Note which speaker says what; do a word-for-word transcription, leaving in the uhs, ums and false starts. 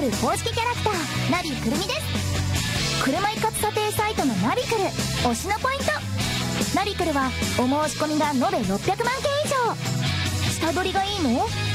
Speaker 1: クル公式キャラクターナビくるみです。車一括査定サイトのナビクル推しのポイント。ナビクルはお申し込みが延べろっぴゃくまんけん以上。下取りがいいの？